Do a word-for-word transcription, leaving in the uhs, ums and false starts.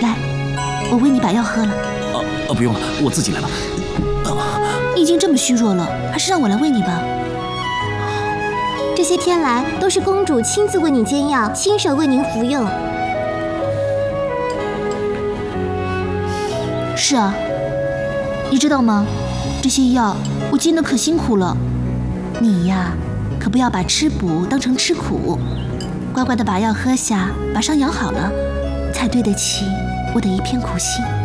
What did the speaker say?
来，我喂你把药喝了。 啊啊，不用了，我自己来吧。 你已经这么虚弱了，还是让我来喂你吧。 这些天来都是公主亲自为你煎药，亲手为您服用。 是啊，你知道吗？这些药我煎得可辛苦了。你呀，可不要把吃补当成吃苦，乖乖的把药喝下，把伤养好了，才对得起我的一片苦心。